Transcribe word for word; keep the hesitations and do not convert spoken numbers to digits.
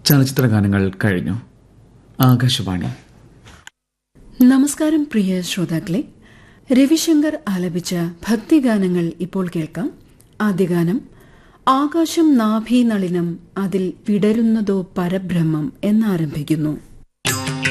ചലച്ചിത്ര ഗാനങ്ങൾ കഴിഞ്ഞു. ആകാശവാണി. നമസ്കാരം പ്രിയ ശ്രോതാക്കളെ, രവിശങ്കർ ആലപിച്ച ഭക്തിഗാനങ്ങൾ ഇപ്പോൾ കേൾക്കാം. ആദ്യഗാനം ആകാശം നാഭീനളിനം അതിൽ വിടരുന്നതോ പരബ്രഹ്മം എന്നാരംഭിക്കുന്നു.